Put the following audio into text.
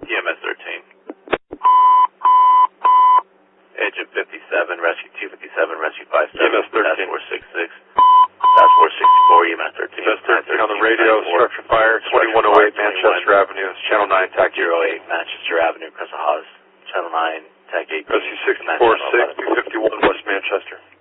EMS 13. Agent 57, Rescue 257, Rescue 57, EMS 13. Task Force 66, Task Force 64, EMS 13. EMS 13 on the radio, structure fire, 2108 Manchester Avenue, Channel 9, TAC 08, Manchester Avenue, Crescent Haas, Channel 9, TAC 8. Rescue 646, 251 West Manchester.